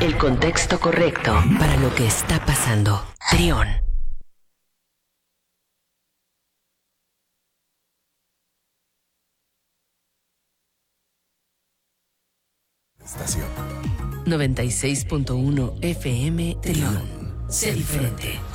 El contexto correcto para lo que está pasando. Trión. Estación 96.1 FM Trión. Sé diferente.